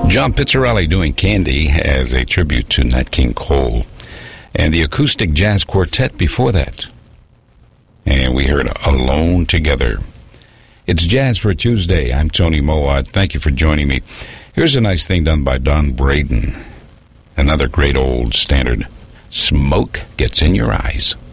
John Pizzarelli doing Candy as a tribute to Nat King Cole. And the Acoustic Jazz Quartet before that. And we heard Alone Together. It's Jazz for Tuesday. I'm Tony Mowat. Thank you for joining me. Here's a nice thing done by Don Braden. Another great old standard. Smoke Gets in Your Eyes.